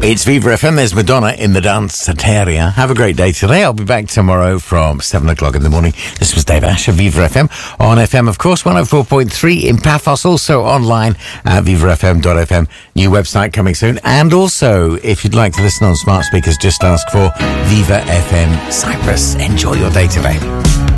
It's Viva FM. There's Madonna in the Danceteria. Have a great day today. I'll be back tomorrow from 7 o'clock in the morning. This was Dave Asher, Viva FM. On FM, of course, 104.3 in Paphos. Also online at vivafm.fm. New website coming soon. And also, if you'd like to listen on smart speakers, just ask for Viva FM Cyprus. Enjoy your day today.